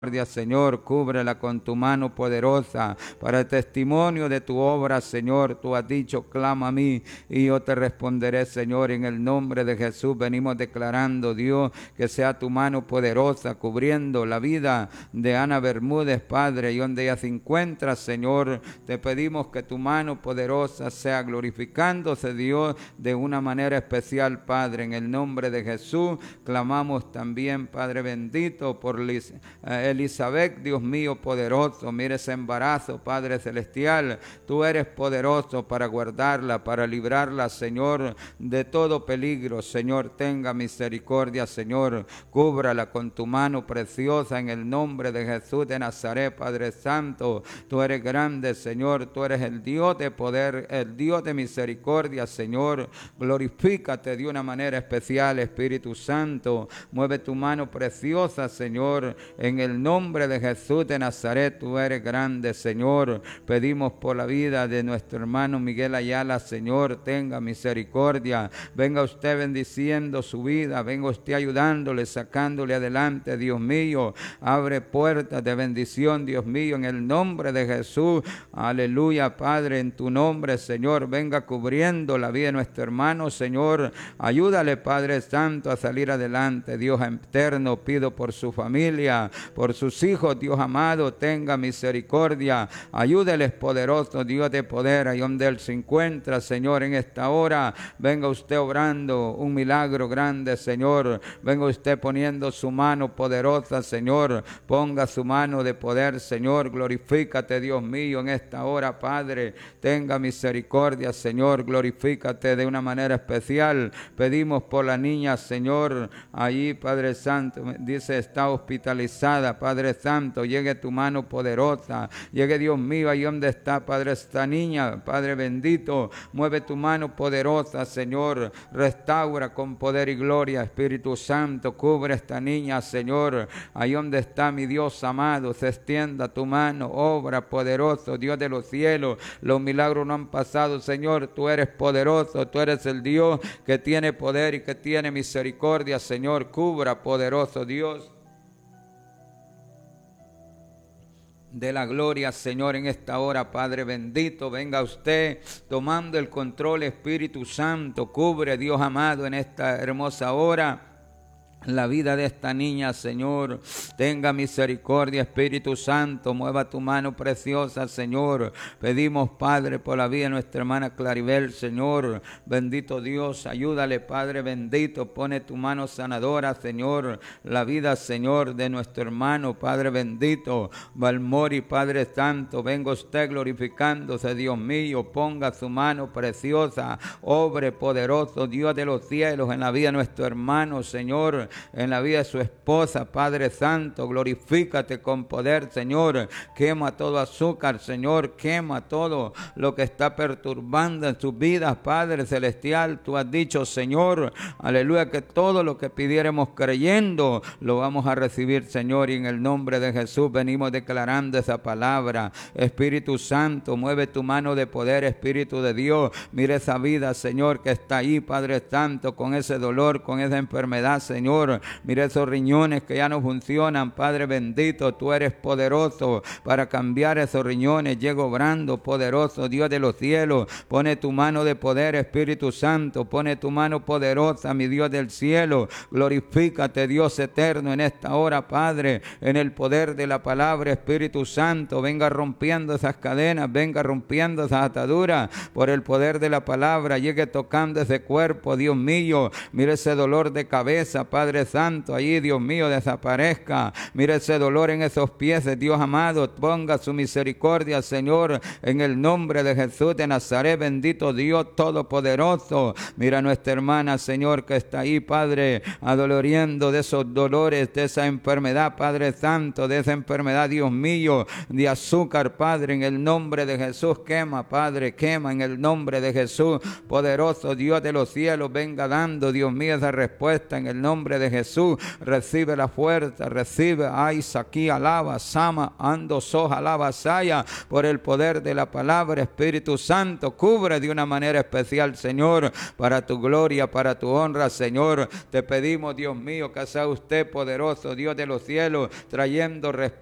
Señor, cúbrela con tu mano poderosa para el testimonio de tu obra, Señor. Tú has dicho, clama a mí y yo te responderé, Señor. En el nombre de Jesús venimos declarando, Dios, que sea tu mano poderosa cubriendo la vida de Ana Bermúdez, Padre, y donde ella se encuentra, Señor. Te pedimos que tu mano poderosa sea glorificándose, Dios, de una manera especial, Padre. En el nombre de Jesús clamamos también, Padre bendito, por Elizabeth, Dios mío poderoso. Mire ese embarazo, Padre celestial. Tú eres poderoso para guardarla, para librarla, Señor, de todo peligro. Señor, tenga misericordia, Señor. Cúbrala con tu mano preciosa en el nombre de Jesús de Nazaret, Padre Santo. Tú eres grande, Señor. Tú eres el Dios de poder, el Dios de misericordia, Señor. Glorifícate de una manera especial, Espíritu Santo. Mueve tu mano preciosa, Señor. En el nombre de Jesús de Nazaret, tú eres grande, Señor. Pedimos por la vida de nuestro hermano Miguel Ayala, Señor, tenga misericordia. Venga usted bendiciendo su vida, venga usted ayudándole, sacándole adelante, Dios mío. Abre puertas de bendición, Dios mío, en el nombre de Jesús. Aleluya, Padre, en tu nombre, Señor, venga cubriendo la vida de nuestro hermano, Señor. Ayúdale, Padre Santo, a salir adelante. Dios eterno, pido por su familia, por sus hijos, Dios amado, tenga misericordia. Ayúdeles, poderoso Dios de poder, ahí donde Él se encuentra, Señor, en esta hora. Venga usted obrando un milagro grande, Señor. Venga usted poniendo su mano poderosa, Señor. Ponga su mano de poder, Señor. Glorifícate, Dios mío, en esta hora, Padre. Tenga misericordia, Señor. Glorifícate de una manera especial. Pedimos por la niña, Señor. Allí, Padre Santo, dice, está hospitalizada, Padre Santo. Llegue tu mano poderosa. Llegue, Dios mío, ahí donde está, Padre, esta niña. Padre bendito, mueve tu mano poderosa, Señor. Restaura con poder y gloria, Espíritu Santo. Cubre esta niña, Señor. Ahí donde está, mi Dios amado, se extienda tu mano. Obra poderoso, Dios de los cielos. Los milagros no han pasado, Señor. Tú eres poderoso. Tú eres el Dios que tiene poder y que tiene misericordia, Señor. Cubra, poderoso Dios. De la gloria, Señor, en esta hora, Padre bendito. Venga usted tomando el control, Espíritu Santo. Cubre, Dios amado, en esta hermosa hora la vida de esta niña, Señor. Tenga misericordia, Espíritu Santo. Mueva tu mano preciosa, Señor. Pedimos, Padre, por la vida de nuestra hermana Claribel, Señor. Bendito Dios, ayúdale, Padre bendito. Pone tu mano sanadora, Señor. La vida, Señor, de nuestro hermano, Padre bendito. Balmori, Padre Santo. Venga usted glorificándose, Dios mío. Ponga su mano preciosa. Obre poderoso, Dios de los cielos, en la vida de nuestro hermano, Señor. En la vida de su esposa, Padre Santo. Glorifícate con poder, Señor. Quema todo azúcar, Señor. Quema todo lo que está perturbando en sus vidas, Padre celestial. Tú has dicho, Señor, aleluya, que todo lo que pidiéramos creyendo lo vamos a recibir, Señor. Y en el nombre de Jesús venimos declarando esa palabra. Espíritu Santo, mueve tu mano de poder, Espíritu de Dios. Mire esa vida, Señor, que está ahí, Padre Santo, con ese dolor, con esa enfermedad, Señor. Mira esos riñones que ya no funcionan, Padre bendito. Tú eres poderoso para cambiar esos riñones. Llega obrando, poderoso Dios de los cielos. Pone tu mano de poder, Espíritu Santo. Pone tu mano poderosa, mi Dios del cielo. Glorifícate, Dios eterno, en esta hora, Padre, en el poder de la palabra, Espíritu Santo. Venga rompiendo esas cadenas, venga rompiendo esas ataduras por el poder de la palabra. Llegue tocando ese cuerpo, Dios mío. Mira ese dolor de cabeza, Padre Santo, allí, Dios mío, desaparezca. Mira ese dolor en esos pies, Dios amado. Ponga su misericordia, Señor, en el nombre de Jesús de Nazaret. Bendito Dios todopoderoso. Mira nuestra hermana, Señor, que está ahí, Padre, adoloriendo de esos dolores, de esa enfermedad, Padre Santo, de esa enfermedad, Dios mío, de azúcar, Padre, en el nombre de Jesús. Quema, Padre, quema en el nombre de Jesús. Poderoso Dios de los cielos, venga dando, Dios mío, esa respuesta en el nombre de de Jesús. Recibe la fuerza, recibe, ay, aquí, alaba, sama, ando, soja, alaba, saya, por el poder de la palabra. Espíritu Santo, cubre de una manera especial, Señor, para tu gloria, para tu honra, Señor. Te pedimos, Dios mío, que sea usted poderoso, Dios de los cielos, trayendo respuesta